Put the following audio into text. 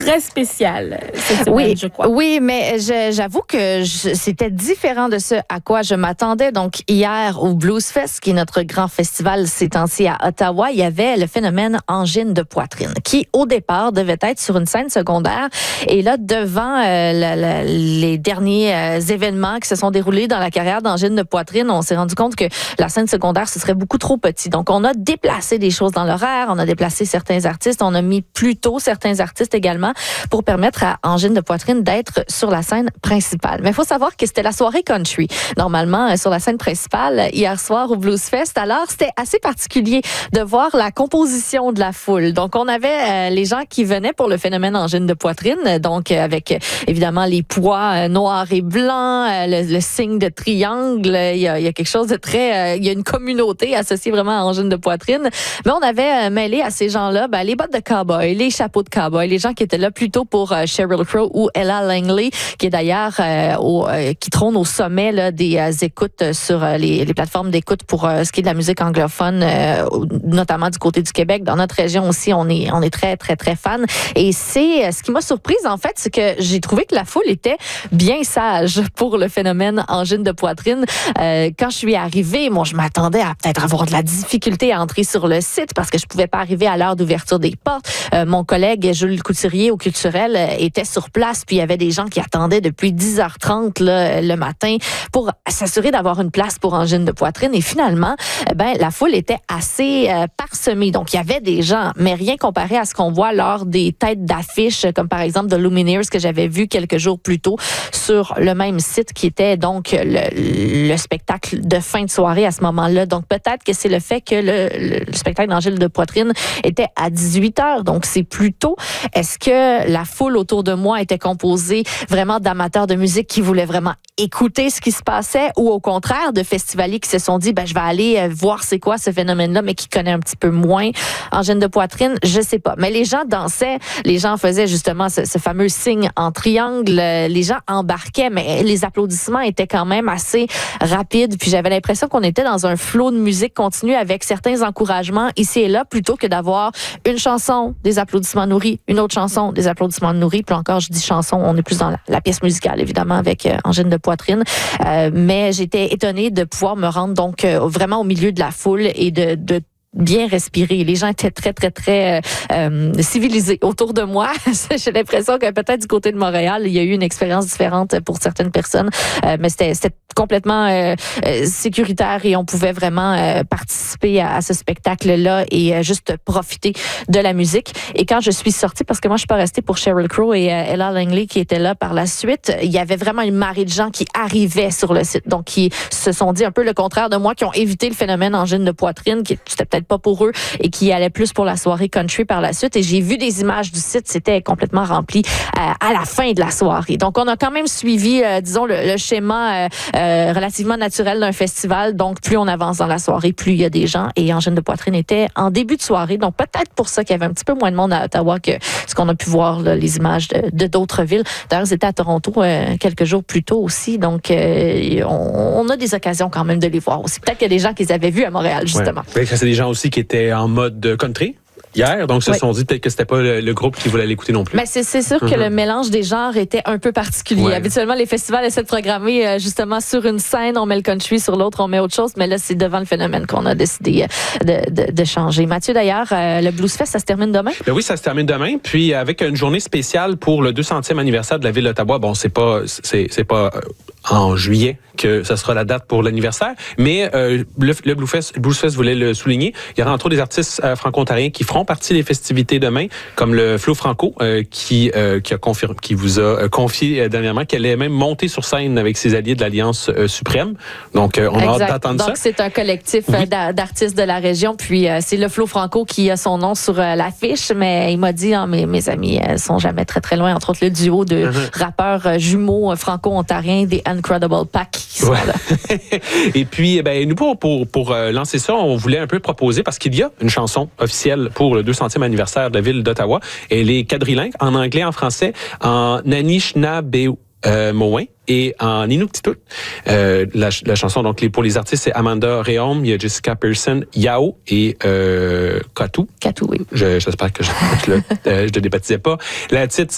très spécial cette semaine, je crois. Oui, mais j'avoue que c'était différent de ce à quoi je m'attendais. Donc, hier, au Blues Fest, qui est notre grand festival ces temps-ci à Ottawa, il y avait le phénomène angine de poitrine, qui, au départ, devait être sur une scène secondaire. Et là, devant les derniers événements qui se sont déroulés dans la carrière d'angine de poitrine, on s'est rendu compte que la scène secondaire, ce serait beaucoup trop petit. Donc, on a déplacé des choses dans l'horaire, on a déplacé certains artistes, on a mis plus tôt certains artistes également pour permettre à Angine de poitrine d'être sur la scène principale. Mais il faut savoir que c'était la soirée country. Normalement, sur la scène principale, hier soir au Blues Fest. Alors, c'était assez particulier de voir la composition de la foule. Donc, on avait les gens qui venaient pour le phénomène Angine de poitrine, donc avec évidemment les poids noirs et blancs, le signe de triangle. Il y a quelque chose de très... il y a une communauté associée vraiment à Angine de poitrine. Mais on avait mêlé à ces gens-là les bottes de cowboy, les chapeaux de cowboy, les gens qui étaient là plutôt pour Sheryl Crow ou Ella Langley, qui est d'ailleurs qui trône au sommet là, des écoutes sur les plateformes d'écoute pour ce qui est de la musique anglophone, notamment du côté du Québec. Dans notre région aussi, on est très, très, très fans. Et c'est ce qui m'a surprise, en fait, c'est que j'ai trouvé que la foule était bien sage pour le phénomène angine de poitrine. Quand je suis arrivée, moi, je m'attendais à peut-être avoir de la difficulté à entrer sur le site parce que je pouvais pas arriver à l'heure d'ouverture des portes. Mon collègue Jules Couturier au Culturel était sur place, puis il y avait des gens qui attendaient depuis 10h30 là, le matin pour s'assurer d'avoir une place pour angine de poitrine. Et finalement, la foule était assez parsemée. Donc, il y avait des gens, mais rien comparé à ce qu'on voit lors des têtes d'affiche, comme par exemple The Lumineers que j'avais vu quelques jours plus tôt sur le même site qui était donc le spectacle de fin de soirée à ce moment-là. Donc, peut-être que c'est le fait que le spectacle d'angine de poitrine était à 18h. Donc, c'est plus tôt. Est-ce que la foule autour de moi était composée vraiment d'amateurs de musique qui voulaient vraiment écouter ce qui se passait ou au contraire de festivaliers qui se sont dit je vais aller voir c'est quoi ce phénomène-là mais qui connaît un petit peu moins angine de poitrine, je sais pas. Mais les gens dansaient, les gens faisaient justement ce fameux signe en triangle, les gens embarquaient mais les applaudissements étaient quand même assez rapides puis j'avais l'impression qu'on était dans un flot de musique continu avec certains encouragements ici et là plutôt que d'avoir une chanson, des applaudissements nourris, une autre chanson, des applaudissements nourris, puis encore je dis chanson, on est plus dans la pièce musicale évidemment avec angine de poitrine, mais j'étais étonnée de pouvoir me rendre donc vraiment au milieu de la foule et de bien respirer. Les gens étaient très, très, très civilisés autour de moi. J'ai l'impression que peut-être du côté de Montréal, il y a eu une expérience différente pour certaines personnes, mais c'était complètement sécuritaire et on pouvait vraiment participer à ce spectacle-là et juste profiter de la musique. Et quand je suis sortie, parce que moi, je suis pas restée pour Sheryl Crow et Ella Langley qui étaient là par la suite, il y avait vraiment une marée de gens qui arrivaient sur le site, donc qui se sont dit un peu le contraire de moi, qui ont évité le phénomène angine de poitrine, qui c'était peut-être pas pour eux et qui allaient plus pour la soirée country par la suite. Et j'ai vu des images du site, c'était complètement rempli à la fin de la soirée. Donc, on a quand même suivi, disons, le schéma relativement naturel d'un festival. Donc, plus on avance dans la soirée, plus il y a des gens. Et angine de poitrine était en début de soirée. Donc, peut-être pour ça qu'il y avait un petit peu moins de monde à Ottawa que ce qu'on a pu voir, là, les images de d'autres villes. D'ailleurs, c'était à Toronto quelques jours plus tôt aussi. Donc, on a des occasions quand même de les voir aussi. Peut-être qu'il y a des gens qui les avaient vus à Montréal, justement. Ouais. C'est des gens aussi qui étaient en mode country hier, donc se sont dit peut-être que c'était pas le groupe qui voulait l'écouter non plus. Mais c'est sûr que le mélange des genres était un peu particulier. Ouais. Habituellement, les festivals essaient de programmer justement sur une scène, on met le country, sur l'autre, on met autre chose, mais là, c'est devant le phénomène qu'on a décidé de changer. Mathieu, d'ailleurs, le Blues Fest, ça se termine demain? Ben oui, ça se termine demain, puis avec une journée spéciale pour le 200e anniversaire de la ville d'Ottawa. Bon, c'est pas en juillet que ça sera la date pour l'anniversaire, mais le Blues Fest voulait le souligner. Il y aura entre autres des artistes franco-ontariens qui feront partie des festivités demain, comme le Flo Franco, qui vous a confié dernièrement qu'elle est même montée sur scène avec ses alliés de l'Alliance suprême. Donc, on a hâte d'entendre ça. Donc, c'est un collectif d'artistes de la région, puis c'est le Flo Franco qui a son nom sur l'affiche, mais il m'a dit, mes amis sont jamais très, très loin, entre autres le duo de rappeurs jumeaux franco-ontariens des Incredible Pack qui sont là. Et puis, nous, pour lancer ça, on voulait un peu proposer, parce qu'il y a une chanson officielle pour le 200e anniversaire de la ville d'Ottawa. Elle est quadrilingue, en anglais, en français, en Anishinaabe-Moin et en Inuktitut. La chanson, donc, pour les artistes, c'est Amanda Réaume, il y a Jessica Pearson, Yao et Katou. Katou, oui. J'espère que je ne le débaptisais pas. La titre,